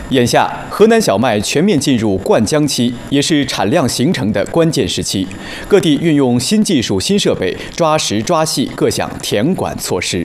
眼下，河南小麦全面进入灌浆期，也是产量形成的关键时期。各地运用新技术、新设备，抓实抓细各项田管措施。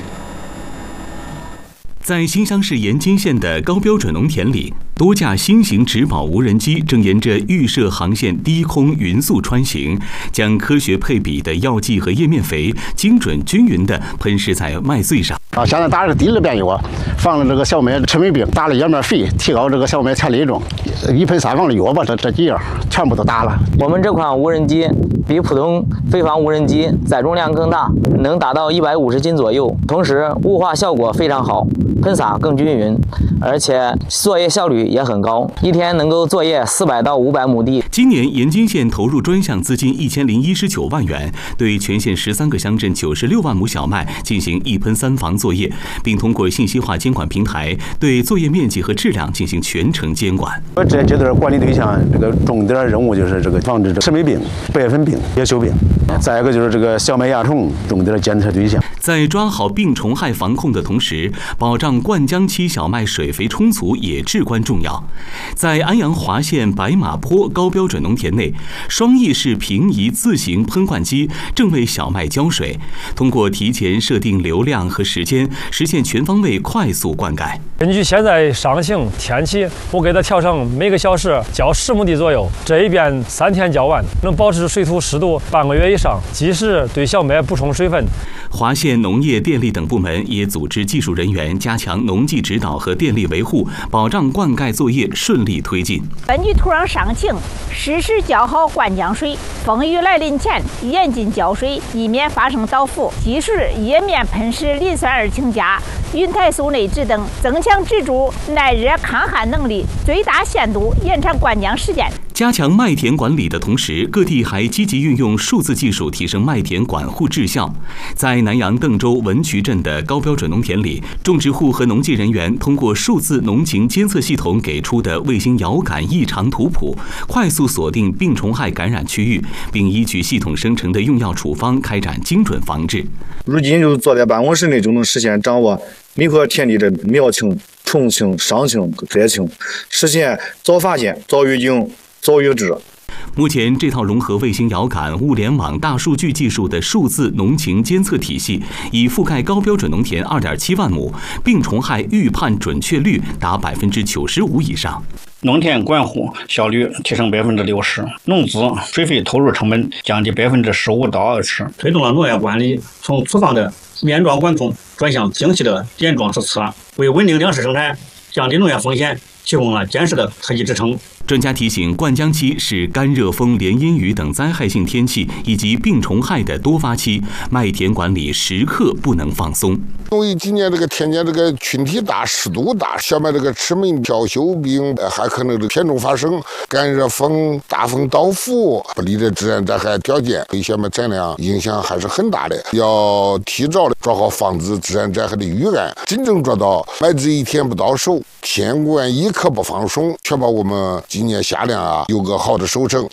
在新乡市盐津县的高标准农田里，多架新型植保无人机正沿着预设航线低空匀速穿行，将科学配比的药剂和叶面肥精准均匀地喷施在麦穗上。 现在打的第2遍药，防了这个小麦吃霉病，打了叶面肥，提高这个小麦产力种，1喷3防的药吧，这几样全部都打了。 我们这款无人机比普通飞防无人机载重量更大，能达到150斤左右，同时雾化效果非常好，喷洒更均匀，而且作业效率也很高，一天能够作业400到500亩地。 今年盐津县投入专项资金1019万元，对全县13个乡镇96万亩小麦进行1喷3防作业，并通过信息化监管平台对作业面积和质量进行全程监管。 这阶段管理对象，这个重点任务就是这个防治吃霉病、白粉病、叶锈病，再一个就是这个小麦蚜虫重点监测对象。 在抓好病虫害防控的同时，保障灌浆期小麦水肥充足也至关重要。在安阳华县白马坡高标准农田内，双翼式平移自行喷灌机正为小麦浇水，通过提前设定流量和时间，实现全方位快速灌溉。 根据现在伤性天气，我给它调成每个小时浇10亩地左右，这一遍3天浇完，能保持水土湿度半个月以上，及时对小麦补充水分。 华县农业、电力等部门也组织技术人员加强农技指导和电力维护，保障灌溉作业顺利推进。 根据土壤伤情，适时浇好灌浆水，风雨来临前严禁浇水，以免发生倒伏。及时叶面喷施磷酸二氢钾、云肽素内酯等，增强植株耐热抗旱能力，最大限度延长灌浆时间。 加强麦田管理的同时，各地还积极运用数字技术提升麦田管护质效。在南阳邓州文渠镇的高标准农田里，种植户和农技人员通过数字农情监测系统给出的卫星遥感异常图谱，快速锁定病虫害感染区域，并依据系统生成的用药处方开展精准防治。 如今就坐在办公室内就能实现掌握每块田地的苗情、虫情、伤情、灾情，实现早发现、早预警、早预治。 目前，这套融合卫星遥感、物联网、大数据技术的数字农情监测体系，已覆盖高标准农田2.7万亩，病虫害预判准确率达95%以上。 农田管护效率提升60%，农资水费投入成本降低15%到20%， 推动了农业管理从粗放的面状管控转向精细的点状施测，为稳定粮食生产、降低农业风险提供了坚实的科技支撑。 专家提醒，灌浆期是干热风、连阴雨等灾害性天气以及病虫害的多发期，麦田管理时刻不能放松。 因为今年这个天气这个群体大、湿度大，小麦这个吃霉、飘锈病还可能偏重发生，干热风、大风倒伏，不利的自然灾害条件对小麦产量影响还是很大的。要提早的做好防止自然灾害的预案，真正做到麦子一天不到手，千万一刻不放松，确保我们今年夏粮有个好的收成。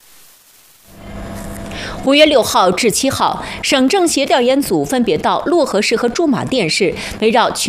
5月6号至7号，省政协调研组分别到漯河市和驻马店市，围绕全